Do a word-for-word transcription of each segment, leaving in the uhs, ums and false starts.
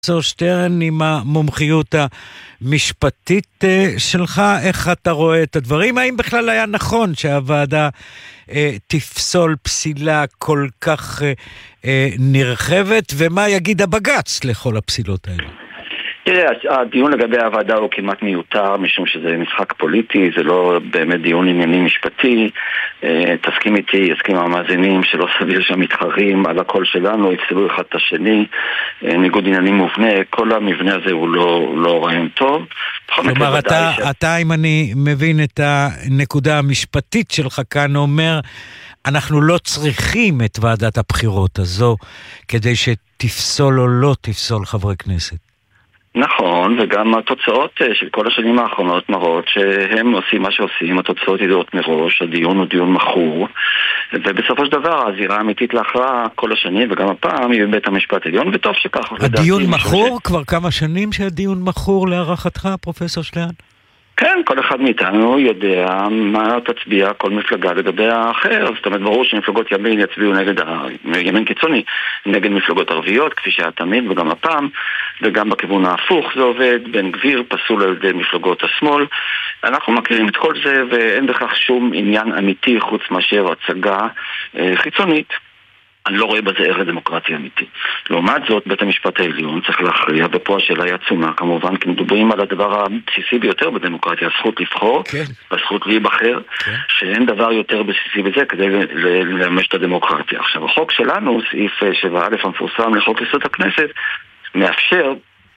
פרופסור שטרן, עם המומחיות המשפטית שלך, איך אתה רואה את הדברים? האם בכלל היה נכון שהוועדה אה, תפסול פסילה כל כך אה, אה, נרחבת, ומה יגיד הבג"ץ לכל הפסילות האלה? תראה, הדיון לגבי הוועדה הוא כמעט מיותר, משום שזה משחק פוליטי, זה לא באמת דיון ענייני משפטי. תסכים איתי, יסכים המאזינים שלא סביר שהמתחרים על הקול שלנו, יפסלו אחד את השני, ניגוד עניינים מובנה, כל המבנה הזה הוא לא, לא רעיון טוב. כלומר, אתה, ש... אתה, אם אני מבין את הנקודה המשפטית שלך כאן, אומר, אנחנו לא צריכים את ועדת הבחירות הזו, כדי שתפסול או לא תפסול חברי כנסת. נכון, וגם התוצאות של כל השנים האחרונות מראות שהם עושים מה שעושים, התוצאות ידועות מראש, הדיון הוא דיון מחור, ובסופו של דבר הזירה האמיתית להכרעה כל השנים וגם הפעם היא בבית המשפט העליון, וטוב שכך. הדיון מחור? ש... כבר כמה שנים שהדיון מחור להערכתך, פרופסור שטרן? כן, כל אחד מאיתנו יודע מה תצביע כל מפלגה לגבי האחר. זאת אומרת, ברור שמפלגות ימין יצביעו נגד ימין קיצוני, נגד מפלגות ערביות, כפי שהיה תמיד וגם הפעם, וגם בכיוון ההפוך זה עובד, בן גביר פסול על ידי מפלגות השמאל. אנחנו מכירים את כל זה, ואין בכך שום עניין אמיתי חוץ מאשר הצגה אה, חיצונית. אני לא רואה בזה ערך דמוקרטי אמיתי. לעומת זאת, בית המשפט העליון צריך להכריע, ופה השאלה היא עצומה, כמובן, כי מדברים על הדבר הבסיסי ביותר בדמוקרטיה, הזכות לבחור, כן. והזכות להיבחר, כן. שאין דבר יותר בסיסי בזה כדי לממש את הדמוקרטיה. עכשיו, החוק שלנו, סעיף שבע א' המפורסם לחוק יסוד הכנסת, מאפשר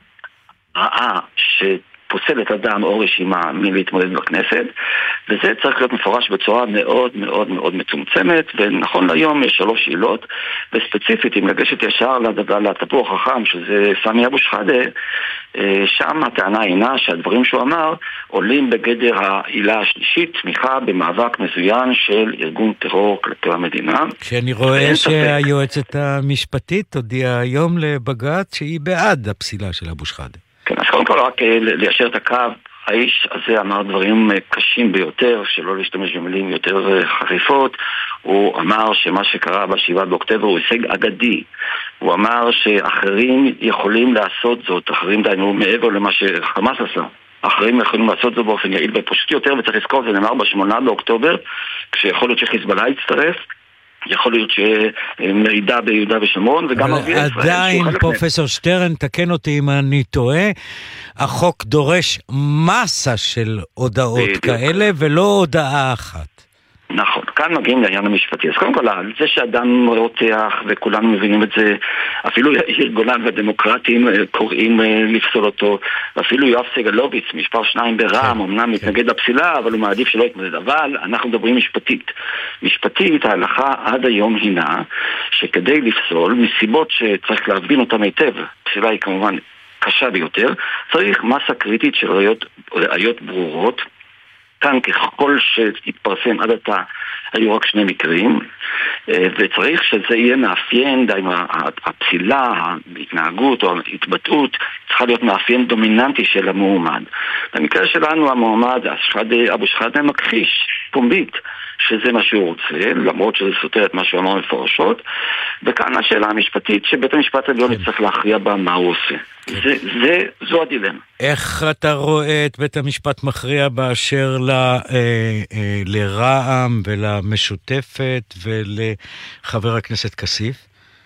רעה ש... פוסלת אדם או רשימה מלהתמודד בכנסת, וזה צריך להיות מפורש בצורה מאוד מאוד מאוד מצומצמת, ונכון להיום יש שלוש עילות, וספציפית אם לגשת ישר לדבר לתפוח החכם, שזה סמי אבו שחאדה, שם הטענה אינה שהדברים שהוא אמר עולים בגדר העילה השלישית, תמיכה במאבק מזוין של ארגון טרור כלפי המדינה. כשאני רואה שהיועצת המשפטית הודיעה היום לבג"ץ שהיא בעד הפסילה של אבו שחאדה. כן, אז קודם כל רק ליישר את הקו, האיש הזה אמר דברים קשים ביותר, שלא להשתמש במילים יותר חריפות. הוא אמר שמה שקרה בשבעה באוקטובר הוא הישג אגדי. הוא אמר שאחרים יכולים לעשות זאת, אחרים דיינו מעבר למה שחמאס עשה. אחרים יכולים לעשות זאת באופן יעיל ופשוט יותר, וצריך לזכור, זה נאמר בשמונה באוקטובר, כשיכול להיות שחיזבאללה יצטרף, יכול להיות שמרידה ביהודה ושומרון, וגם ערביי ישראל. עדיין, פרופסור שטרן, תקן אותי אם אני טועה, החוק דורש מסה של הודעות כאלה, ולא הודעה אחת. נכון, כאן מגיעים לעניין המשפטי. אז קודם כל, זה שאדם רותח, וכולנו מבינים את זה, אפילו יאיר גולן והדמוקרטים קוראים לפסול אותו, ואפילו יואב סגלוביץ', מספר שניים ברעם, אמנם מתנגד לפסילה, אבל הוא מעדיף שלא יתמודד. אבל אנחנו מדברים משפטית. משפטית, ההלכה עד היום הינה, שכדי לפסול, מסיבות שצריך להבין אותם היטב, פסילה היא כמובן קשה ביותר, צריך מסה קריטית של ראיות, ראיות ברורות, כאן ככל שהתפרסם עד עתה היו רק שני מקרים, וצריך שזה יהיה מאפיין, די, הפסילה, ההתנהגות או ההתבטאות צריכה להיות מאפיין דומיננטי של המועמד. במקרה שלנו המועמד אבו שחאדה מכחיש פומבית שזה מה שהוא רוצה, למרות שזה סותר את מה שהוא אמר מפורשות, וכאן השאלה המשפטית שבית המשפט העליון צריך להכריע בה מה הוא עושה. זה, זה, זו הדילמה. איך אתה רואה את בית המשפט מכריע באשר ל, אה, אה, לרעם ולמשותפת ולחבר הכנסת כסיף?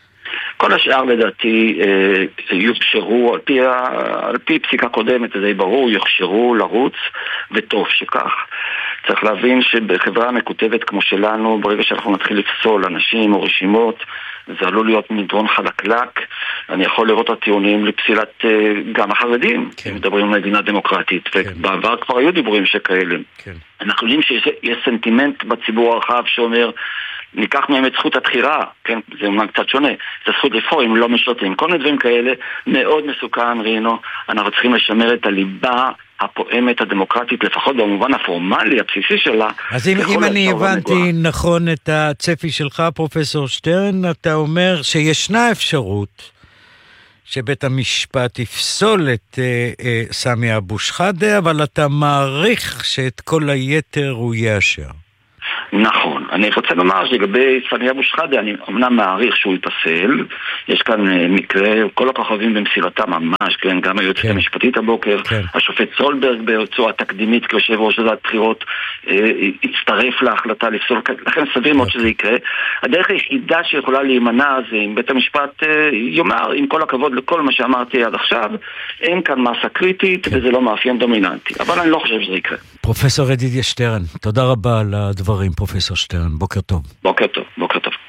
כל השאר לדעתי אה, יוכשרו, על פי, על פי פסיקה קודמת, זה ברור, יוכשרו לרוץ, וטוב שכך. צריך להבין שבחברה מקוטבת כמו שלנו, ברגע שאנחנו נתחיל לפסול אנשים או רשימות, זה עלול להיות מדרון חלקלק. אני יכול לראות הטיעונים לפסילת גם החרדים, כן. מדברים על מדינה דמוקרטית, כן. ובעבר כבר היו דיבורים שכאלה. כן. אנחנו יודעים שיש סנטימנט בציבור הרחב שאומר, ניקח מהם את זכות הבחירה, כן, זה אומנם קצת שונה, זה זכות לבחור אם לא משרתים. כל מיני דברים כאלה מאוד מסוכן, רינו, אנחנו צריכים לשמר את הליבה הפועמת הדמוקרטית, לפחות במובן הפורמלי, הבסיסי שלה. אז אם, אם אני הבנתי נגוע. נכון את הצפי שלך, פרופסור שטרן, אתה אומר שישנה אפשרות שבית המשפט יפסול את אה, אה, סמי אבו שחאדה, אבל אתה מעריך שאת כל היתר הוא יאשר. נכון. אני רוצה לומר שלגבי סאמי אבו שחאדה, אני אמנם מעריך שהוא יפסל. יש כאן מקרה, כל הכוכבים במסירתה ממש, כן, גם היועצת כן. המשפטית הבוקר, כן. השופט סולברג ביוצאו התקדימית כיושב ראש ועדת בחירות, אה, הצטרף להחלטה לפסול, לכן סביר מאוד שזה יקרה. הדרך היחידה שיכולה להימנע זה אם בית המשפט אה, יאמר, עם כל הכבוד לכל מה שאמרתי עד עכשיו, אין כאן מסה קריטית כן. וזה לא מאפיין דומיננטי. אבל אני לא חושב שזה יקרה. פרופסור ידידיה שטרן, תודה רבה על הדברים, פרופסור שטרן. בוקר טוב. בוקר טוב, בוקר טוב.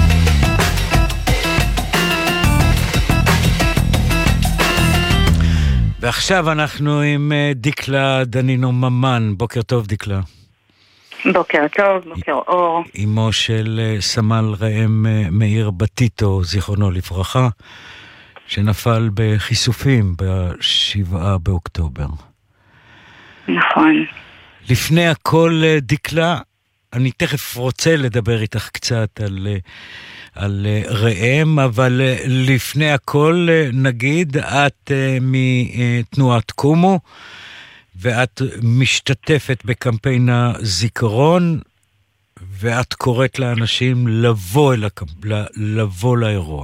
ועכשיו אנחנו עם דיקלה דנינו ממן. בוקר טוב, דיקלה. בוקר טוב, בוקר אור. אמו של סמל ראם מאיר בטיטו, זיכרונו לברכה, שנפל בחיסופים בשבעה באוקטובר. נכון. לפני הכל, דיקלה, אני תכף רוצה לדבר איתך קצת על, על ראם, אבל לפני הכל נגיד, את מתנועת קומו, ואת משתתפת בקמפיין הזיכרון, ואת קוראת לאנשים לבוא, אל, לבוא לאירוע.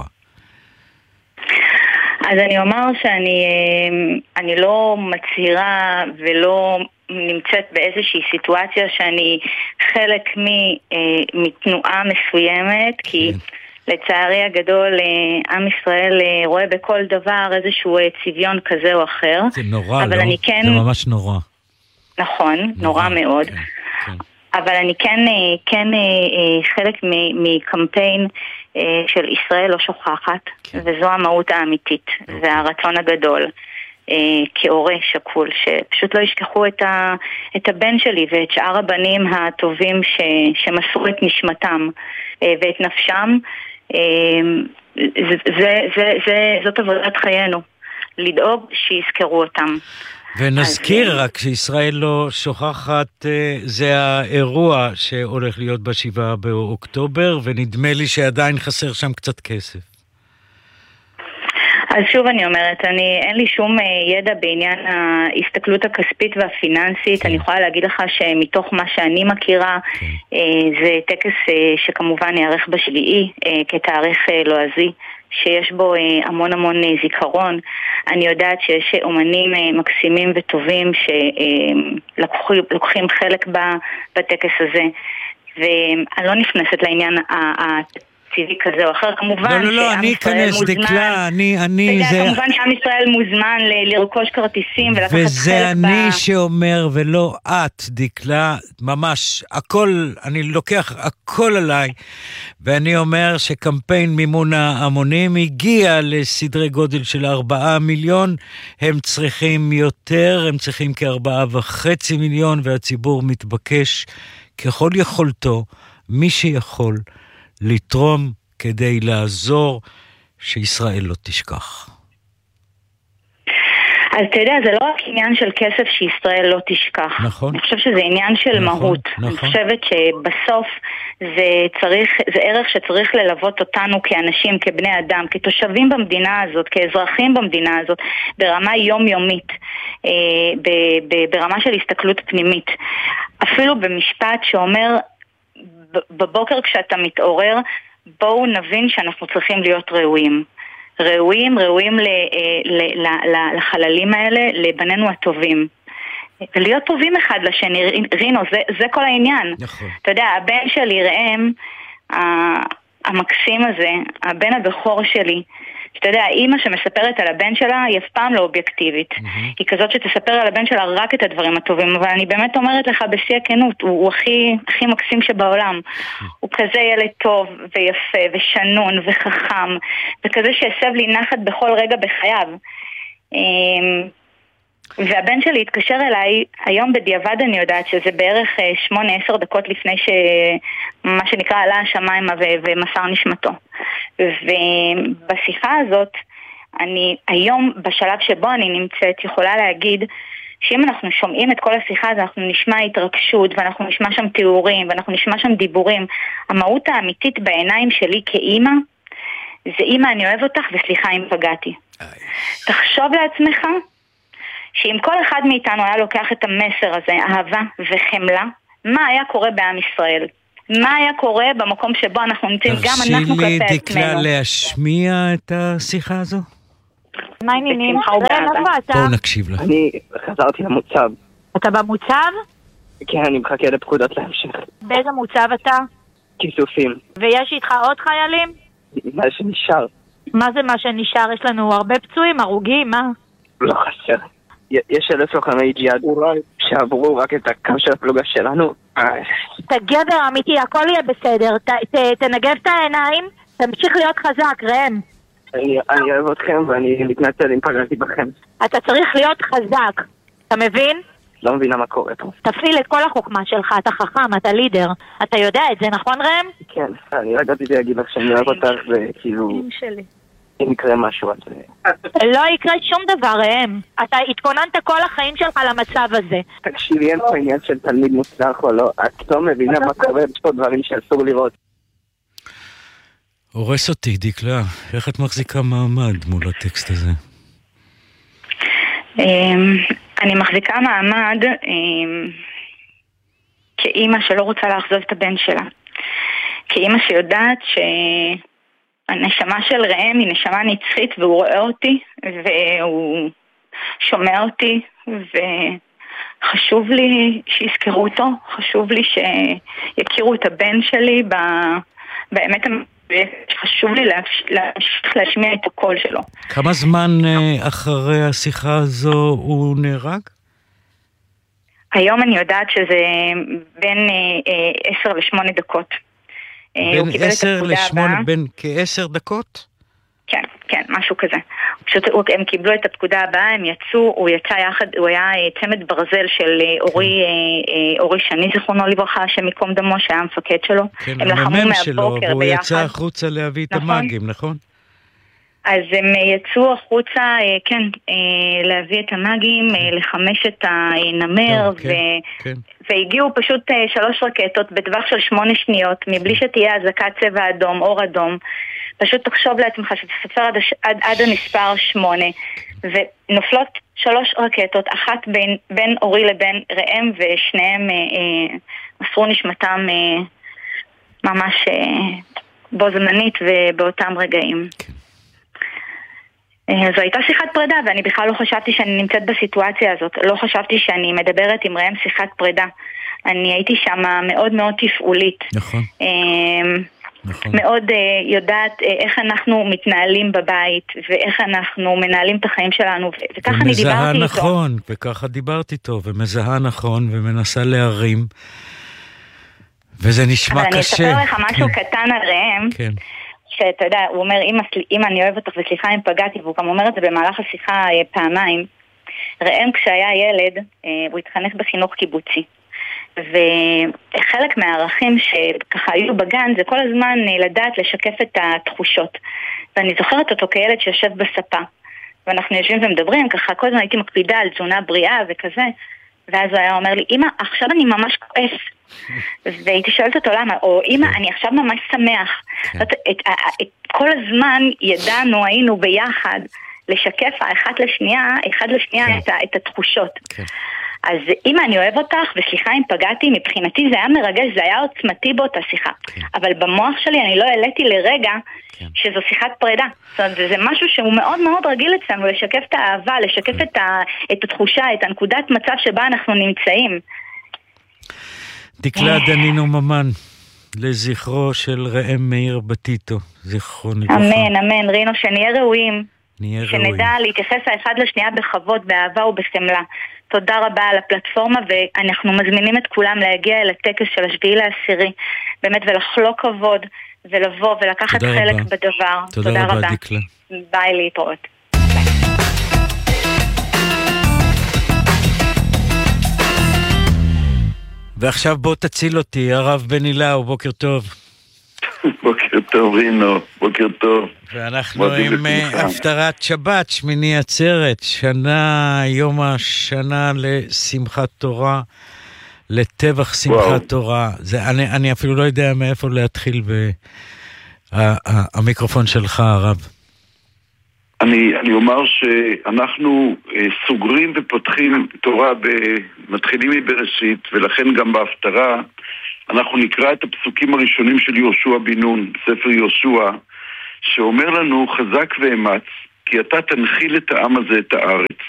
אז אני אומר שאני אני לא מצהירה ולא נמצאת באיזושהי סיטואציה שאני חלק מתנועה מסוימת, כי לצערי הגדול עם ישראל רואה בכל דבר איזשהו צביון כזה או אחר. זה נורא, לא? כן, זה ממש נורא. נכון, נורא, נורא מאוד. כן, כן. אבל אני כן, כן חלק מקמפיין של ישראל לא שוכחת, כן. וזו המהות האמיתית, okay. והרצון הגדול. כהורה שקול, שפשוט לא ישכחו את, ה, את הבן שלי ואת שאר הבנים הטובים ש, שמסרו את נשמתם ואת נפשם. זה, זה, זה, זה, זאת עבודת חיינו, לדאוג שיזכרו אותם. ונזכיר אז... רק שישראל לא שוכחת, זה האירוע שהולך להיות בשבעה באוקטובר, ונדמה לי שעדיין חסר שם קצת כסף. אז שוב אני אומרת, אני, אין לי שום ידע בעניין ההסתכלות הכספית והפיננסית. אני יכולה להגיד לך שמתוך מה שאני מכירה, זה טקס שכמובן יערך בשביעי כתאריך לועזי, שיש בו המון המון זיכרון. אני יודעת שיש אומנים מקסימים וטובים שלוקחים חלק בטקס הזה, ואני לא נכנסת לעניין ציבי כזה או אחר, כמובן לא, לא, לא, אני אכנס, דקלה, אני, אני, זה... כמובן שעם ישראל מוזמן לרכוש כרטיסים ולקחת חלק ב... וזה אני שאומר, ולא את, דקלה, ממש, הכל, אני לוקח הכל עליי, ואני אומר שקמפיין מימון ההמונים הגיע לסדרי גודל של ארבעה מיליון, הם צריכים יותר, הם צריכים כארבעה וחצי מיליון, והציבור מתבקש ככל יכולתו, מי שיכול, לתרום כדי לעזור שישראל לא תשכח. אז אתה יודע, זה לא רק עניין של כסף שישראל לא תשכח. נכון. אני חושב שזה עניין של נכון, מהות. נכון. אני חושבת שבסוף זה צריך, זה ערך שצריך ללוות אותנו כאנשים, כבני אדם, כתושבים במדינה הזאת, כאזרחים במדינה הזאת, ברמה יומיומית, ברמה של הסתכלות פנימית. אפילו במשפט שאומר, בבוקר כשאתה מתעורר, בואו נבין שאנחנו צריכים להיות ראויים. ראויים, ראויים ל, ל, ל, ל, לחללים האלה, לבנינו הטובים. ולהיות טובים אחד לשני, רינו, זה, זה כל העניין. נכון. אתה יודע, הבן שלי, ראם, המקסים הזה, הבן הבכור שלי, אתה יודע, האמא שמספרת על הבן שלה היא אף פעם לא אובייקטיבית. Mm-hmm. היא כזאת שתספר על הבן שלה רק את הדברים הטובים, אבל אני באמת אומרת לך בשיא הכנות, הוא, הוא הכי, הכי מקסים שבעולם. Mm-hmm. הוא כזה ילד טוב ויפה ושנון וחכם, וכזה שהסב לי נחת בכל רגע בחייו. והבן שלי התקשר אליי, היום בדיעבד אני יודעת שזה בערך שמונה עשר דקות לפני שמה שנקרא עלה השמיימה ומסר נשמתו. ובשיחה הזאת, אני היום בשלב שבו אני נמצאת יכולה להגיד שאם אנחנו שומעים את כל השיחה הזאת, אנחנו נשמע התרגשות ואנחנו נשמע שם תיאורים ואנחנו נשמע שם דיבורים. המהות האמיתית בעיניים שלי כאימא, זה אימא אני אוהב אותך וסליחה אם פגעתי. תחשוב לעצמך שאם כל אחד מאיתנו היה לוקח את המסר הזה, אהבה וחמלה, מה היה קורה בעם ישראל? מה היה קורה במקום שבו אנחנו נמצאים, גם אנחנו כלפי עצמנו. תרשי לי דקלה להשמיע את השיחה הזו? מה העניינים? בואו נקשיב לך. אני חזרתי למוצב. אתה במוצב? כן, אני מחכה לפקודות להמשך. באיזה מוצב אתה? כיסופים. ויש איתך עוד חיילים? מה שנשאר. מה זה מה שנשאר? יש לנו הרבה פצועים, הרוגים, מה? לא חסר. יש אלף לוחמי ג'יהאד שעברו רק את הקו של הפלוגה שלנו. אתה גבר אמיתי, הכל יהיה בסדר. תנגב את העיניים, תמשיך להיות חזק, ראם. אני אוהב אתכם ואני מתנצל אם פגעתי בכם. אתה צריך להיות חזק, אתה מבין? לא מבינה מה קורה פה. תפעיל את כל החוכמה שלך, אתה חכם, אתה לידר. אתה יודע את זה, נכון ראם? כן, אני רק רציתי להגיד לך שאני אוהב אותך וכאילו... אם יקרה משהו, אז... לא יקרה שום דבר, ראם. אתה התכוננת כל החיים שלך למצב הזה. תקשיבי, אין פה עניין של תלמיד מוצלח או לא. את לא מבינה מה קורה, יש פה דברים שאסור לראות. הורס אותי, דקלה. איך את מחזיקה מעמד מול הטקסט הזה? אני מחזיקה מעמד כאימא שלא רוצה לאכזב את הבן שלה. כאימא שיודעת שהנשמה של ראם היא נשמה נצחית והוא רואה אותי והוא שומע אותי וחשוב לי שיזכרו אותו, חשוב לי שיכירו את הבן שלי באמת חשוב לי להמשיך להשמיע את הקול שלו. כמה זמן אחרי השיחה הזו הוא נהרג? היום אני יודעת שזה בין עשר לשמונה דקות. בין עשר לשמונה, בין כעשר דקות? כן, כן, משהו כזה. פשוט הם קיבלו את הפקודה הבאה, הם יצאו, הוא יצא יחד, הוא היה צמד ברזל של אורי, אורי שני זכרונו לברכה, שמקום דמו שהיה המפקד שלו. כן, הממם שלו, והוא יצא החוצה להביא את המאגים, נכון? אז הם יצאו החוצה, כן, להביא את המאגים, לחמש את הנמר, והגיעו פשוט שלוש רקטות בטווח של שמונה שניות, מבלי שתהיה הזקת צבע אדום, אור אדום. פשוט תחשוב לעצמך שתספר עד, עד, עד המספר שמונה, ונופלות שלוש רקטות, אחת בין, בין אורי לבין ראם, ושניהם אה, אה, מסרו נשמתם אה, ממש אה, בו זמנית ובאותם רגעים. אה, זו הייתה שיחת פרידה, ואני בכלל לא חשבתי שאני נמצאת בסיטואציה הזאת, לא חשבתי שאני מדברת עם ראם שיחת פרידה. אני הייתי שם מאוד מאוד תפעולית. נכון. אה, נכון. מאוד uh, יודעת uh, איך אנחנו מתנהלים בבית ואיך אנחנו מנהלים את החיים שלנו ו- וככה אני דיברתי איתו. נכון, וככה דיברתי איתו ומזהה נכון ומנסה להרים וזה נשמע אבל קשה. אבל אני אספר לך משהו כן. קטן על ראם, כן. שאתה יודע, הוא אומר אמא, אמא אני אוהב אותך וסליחה אם פגעתי, והוא גם אומר את זה במהלך השיחה uh, פעמיים. ראם כשהיה ילד uh, הוא התחנך בחינוך קיבוצי, וחלק מהערכים שככה היו בגן זה כל הזמן לדעת לשקף את התחושות. ואני זוכרת אותו כילד שיושב בספה ואנחנו יושבים ומדברים ככה, כל הזמן הייתי מקפידה על תזונה בריאה וכזה, ואז הוא היה אומר לי אמא עכשיו אני ממש כועס, והייתי שואלת אותו למה, או אמא אני עכשיו ממש שמח. את, את, את, כל הזמן ידענו, היינו ביחד לשקף האחת לשנייה אחד לשנייה את, את התחושות. אז אמא אני אוהב אותך וסליחה אם פגעתי, מבחינתי זה היה מרגש, זה היה עוצמתי באותה שיחה, כן. אבל במוח שלי אני לא העליתי לרגע כן. שזו שיחת פרידה. זאת אומרת, זה משהו שהוא מאוד מאוד רגיל אצלנו, לשקף את האהבה, לשקף כן. את, ה, את התחושה, את הנקודת מצב שבה אנחנו נמצאים. דקלה דנינו ממן, לזכרו של ראם מאיר בטיטו, זכרו נברכה. אמן, אמן, רינו, שנהיה ראויים, נהיה שנדע ראויים. להתייחס האחד לשנייה בכבוד, באהבה ובסמלה. תודה רבה על הפלטפורמה, ואנחנו מזמינים את כולם להגיע אל הטקס של השביעי לעשירי, באמת ולחלוק כבוד, ולבוא ולקחת חלק רבה. בדבר. תודה, תודה רבה, רבה, דקלה. ביי, להתראות. ועכשיו בוא תציל אותי, הרב בן אילאו, בוקר טוב. בוקר טוב רינו, בוקר טוב. ואנחנו עם הפטרת שבת, שמיני עצרת, שנה, יום השנה לשמחת תורה, לטבח שמחת וואו. תורה. זה, אני, אני אפילו לא יודע מאיפה להתחיל במיקרופון שלך, הרב. אני, אני אומר שאנחנו סוגרים ופותחים תורה, מתחילים מבראשית, ולכן גם בהפטרה אנחנו נקרא את הפסוקים הראשונים של יהושע בן נון, ספר יהושע, שאומר לנו חזק ואמץ, כי אתה תנחיל את העם הזה את הארץ.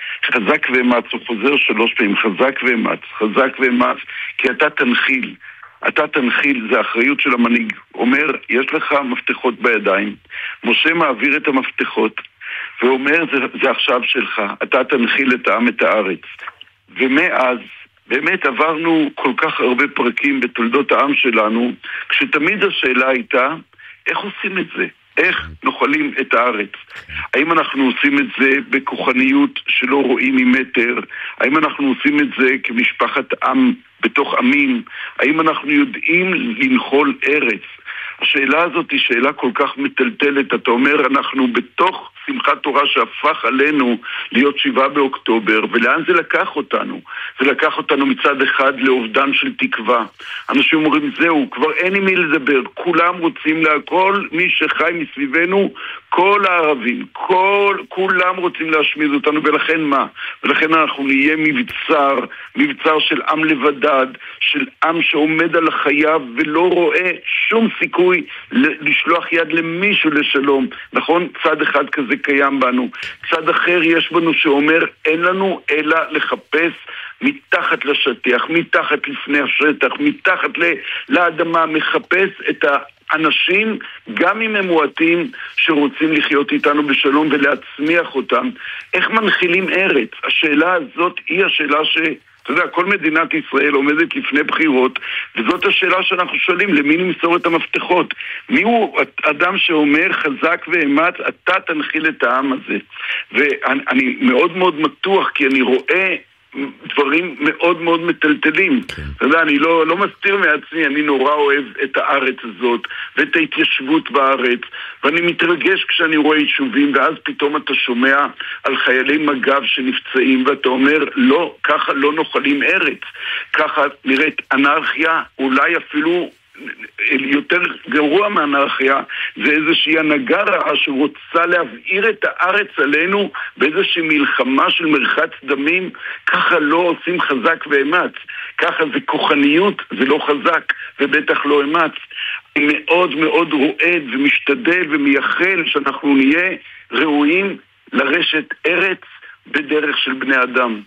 חזק ואמץ, הוא חוזר שלוש פעמים, חזק ואמץ, חזק ואמץ, כי אתה תנחיל. אתה תנחיל, זה האחריות של המנהיג. אומר, יש לך מפתחות בידיים. משה מעביר את המפתחות, ואומר, זה, זה עכשיו שלך. אתה תנחיל את העם את הארץ. ומאז, באמת עברנו כל כך הרבה פרקים בתולדות העם שלנו, כשתמיד השאלה הייתה, איך עושים את זה? איך נוחלים את הארץ? האם אנחנו עושים את זה בכוחניות שלא רואים ממטר? האם אנחנו עושים את זה כמשפחת עם בתוך עמים? האם אנחנו יודעים לנחול ארץ? השאלה הזאת היא שאלה כל כך מטלטלת. אתה אומר, אנחנו בתוך שמחת תורה שהפך עלינו להיות שבעה באוקטובר, ולאן זה לקח אותנו? זה לקח אותנו מצד אחד לאובדן של תקווה. אנשים אומרים, זהו, כבר אין עם מי לדבר, כולם רוצים להכל, מי שחי מסביבנו, כל הערבים, כל, כולם רוצים להשמיד אותנו, ולכן מה? ולכן אנחנו נהיה מבצר, מבצר של עם לבדד, של עם שעומד על החייו ולא רואה שום סיכוי לשלוח יד למישהו לשלום. נכון? צד אחד כזה קיים בנו. צד אחר יש בנו שאומר, אין לנו אלא לחפש מתחת לשטיח, מתחת לפני השטח, מתחת לאדמה, מחפש את האנשים, גם אם הם מועטים, שרוצים לחיות איתנו בשלום ולהצמיח אותם. איך מנחילים ארץ? השאלה הזאת היא השאלה ש... אתה יודע, כל מדינת ישראל עומדת לפני בחירות, וזאת השאלה שאנחנו שואלים, למי נמסור את המפתחות? מי הוא אדם שאומר חזק ואמץ, אתה תנחיל את העם הזה? ואני מאוד מאוד מתוח, כי אני רואה דברים מאוד מאוד מטלטלים. אתה יודע, אני לא, לא מסתיר מעצמי, אני נורא אוהב את הארץ הזאת, ואת ההתיישבות בארץ, ואני מתרגש כשאני רואה יישובים, ואז פתאום אתה שומע על חיילי מג"ב שנפצעים, ואתה אומר, לא, ככה לא נוחלים ארץ. ככה נראית אנרכיה, אולי אפילו יותר גרוע מאנרכיה, זה איזושהי הנהגה רעה שרוצה להבעיר את הארץ עלינו באיזושהי מלחמה של מרחץ דמים. ככה לא עושים חזק ואמץ, ככה זה כוחניות, זה לא חזק ובטח לא אמץ. אני מאוד מאוד רועד ומשתדל ומייחל שאנחנו נהיה ראויים לרשת ארץ בדרך של בני אדם.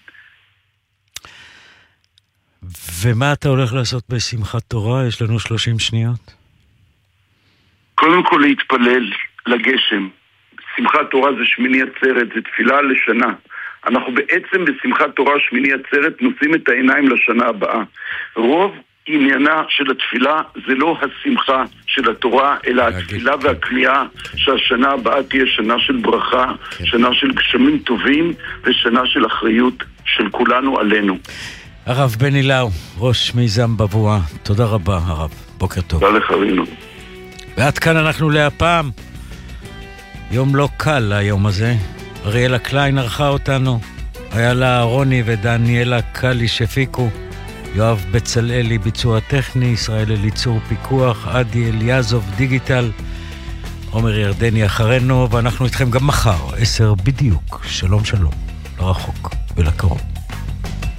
ומה אתה הולך לעשות בשמחת תורה? יש לנו שלושים שניות. קודם כל להתפלל לגשם. שמחת תורה זה שמיני עצרת, זה תפילה לשנה. אנחנו בעצם בשמחת תורה שמיני עצרת נושאים את העיניים לשנה הבאה. רוב עניינה של התפילה זה לא השמחה של התורה, אלא התפילה והקריאה שהשנה הבאה תהיה שנה של ברכה, שנה של גשמים טובים ושנה של אחריות של כולנו עלינו. הרב בני לאו, ראש מיזם בבואה, תודה רבה הרב, בוקר טוב. תודה לך רינו. ועד כאן אנחנו להפעם. יום לא קל היום הזה. אריאלה קליין ערכה אותנו, היה לה רוני ודניאלה קלי שפיקו, יואב בצלאלי ביצוע טכני, ישראל אליצור פיקוח, עדי אליעזוב דיגיטל, עומר ירדני אחרינו, ואנחנו איתכם גם מחר, עשר בדיוק. שלום שלום, לרחוק ולקרוב.